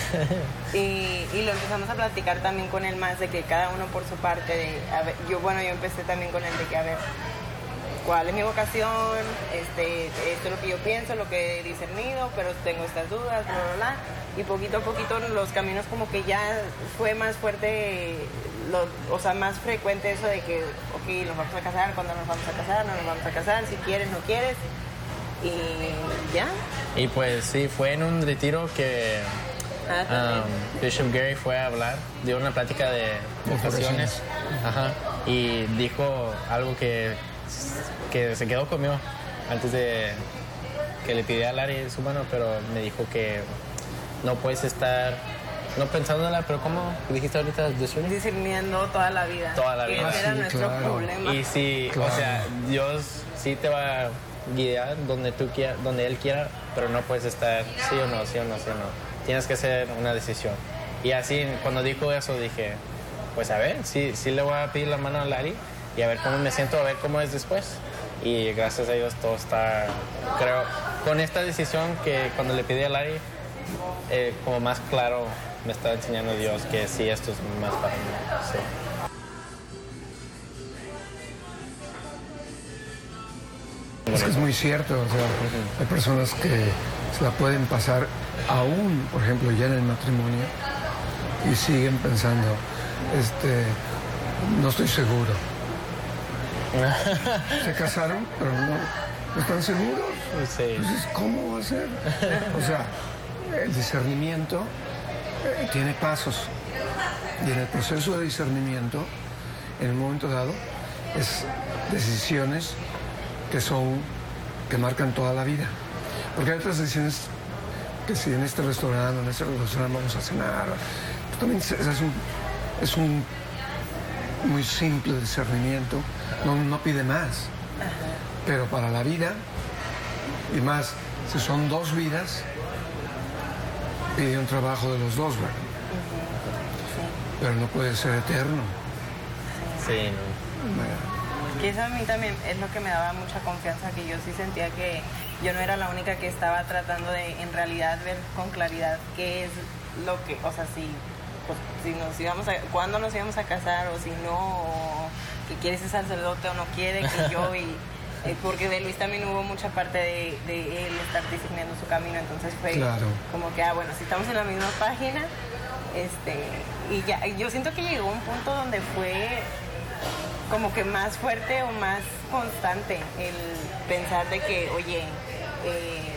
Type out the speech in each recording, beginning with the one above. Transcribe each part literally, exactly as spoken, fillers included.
y, y lo empezamos a platicar también con él más, de que cada uno por su parte, de, a ver, yo, bueno, yo empecé también con él de que, a ver, cuál es mi vocación, este, esto es lo que yo pienso, lo que he discernido, pero tengo estas dudas, bla, bla, bla. Y poquito a poquito los caminos como que ya fue más fuerte, lo, o sea, más frecuente eso de que, ok, nos vamos a casar, ¿cuándo nos vamos a casar? No nos vamos a casar, si quieres, no quieres. Y ya. Y pues sí, fue en un retiro que Ah, um, Bishop Gary fue a hablar, dio una plática de vocaciones, ajá, y dijo algo que, que se quedó conmigo antes de que le pidiera a Larry su mano, pero me dijo que no puedes estar, no pensándola, pero ¿cómo dijiste ahorita? Discerniendo toda la vida. Toda la vida. Que era Sí, nuestro claro. problema. Y sí, Claro. o sea, Dios sí te va a guiar donde tú quieras, donde Él quiera, pero no puedes estar sí o no, sí o no, sí o no. Tienes que hacer una decisión. Y así, cuando dijo eso, dije, pues a ver, sí, sí le voy a pedir la mano a Larry y a ver cómo me siento, a ver cómo es después. Y gracias a Dios todo está, creo, con esta decisión que cuando le pedí a Larry, eh, como más claro me está enseñando Dios que sí, esto es más para mí. Sí. Es que es muy cierto, o sea, hay personas que se la pueden pasar aún, por ejemplo, ya en el matrimonio y siguen pensando, este, no estoy seguro. Se casaron, pero no, no están seguros. Sí. Entonces, ¿cómo va a ser? O sea, el discernimiento eh, tiene pasos y en el proceso de discernimiento, en un momento dado, es decisiones que son, que marcan toda la vida. Porque hay otras decisiones que si en este restaurante, en este restaurante vamos a cenar, pues también es, es un, es un muy simple discernimiento, no, no pide más. Pero para la vida, y más, si son dos vidas, pide un trabajo de los dos, ¿verdad? Pero no puede ser eterno. Sí, no. ¿Verdad? Que eso a mí también es lo que me daba mucha confianza, que yo sí sentía que yo no era la única que estaba tratando de en realidad ver con claridad qué es lo que, o sea, si, pues, si nos íbamos a, cuándo nos íbamos a casar, o si no, o que quiere ser sacerdote o no quiere, que yo, y eh, porque de Luis también hubo mucha parte de, de él estar discerniendo su camino, entonces fue Claro. como que, ah, bueno, si estamos en la misma página, este, y ya, yo siento que llegó un punto donde fue como que más fuerte o más constante el pensar de que, oye, eh,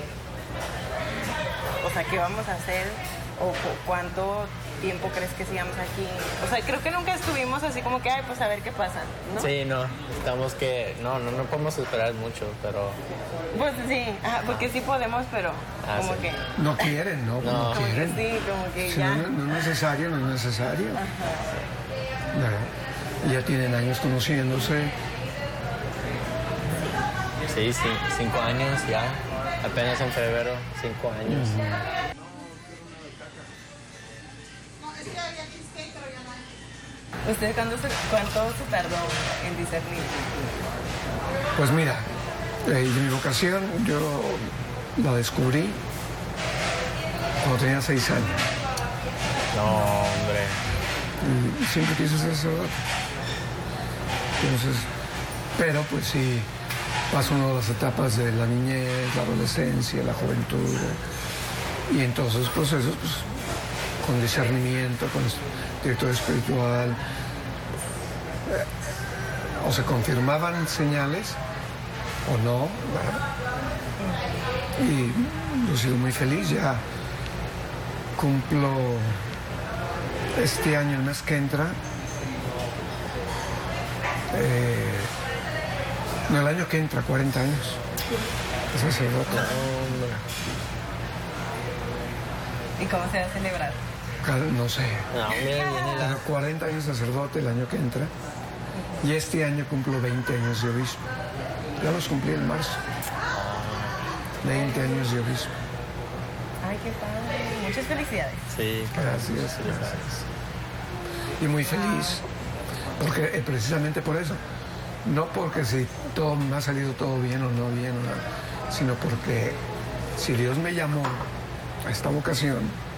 o sea, ¿qué vamos a hacer? ¿O cu- cuánto tiempo crees que sigamos aquí? O sea, creo que nunca estuvimos así como que, ay, pues a ver qué pasa, ¿no? Sí, no, estamos que, no, no, no podemos esperar mucho, pero Pues sí, ajá, porque sí podemos, pero Ah, como sí. que, No quieren, ¿no? No. No como que quieren. sí, como que Si ya. no, no es necesario, no es necesario. ¿Verdad? Y ya tienen años conociéndose. sí, sí, cinco años ya, apenas en febrero, cinco años. ¿Usted cuánto se, cuánto se tardó en discernir? Pues mira, eh, mi vocación yo la descubrí cuando tenía seis años. No, hombre. Y siempre quise ser sacerdote. Entonces, pero pues sí, pasa una de las etapas de la niñez, la adolescencia, la juventud. Y en todos esos procesos, pues, con discernimiento, con director espiritual, eh, o se confirmaban señales o no, ¿verdad? Y yo he sido muy feliz, ya cumplo este año, el mes que entra, eh, no, el año que entra, cuarenta años, de sacerdote. ¿Y cómo se va a celebrar? Cada- No sé, No, mira, viene la... pero cuarenta años de sacerdote el año que entra, y este año cumplo veinte años de obispo. Ya los cumplí en marzo. veinte años de obispo. Ay, qué padre. Muchas felicidades. Sí, Gracias, gracias. Y muy feliz, porque eh, precisamente por eso, no porque si todo me ha salido todo bien o no bien, o nada, sino porque si Dios me llamó a esta vocación,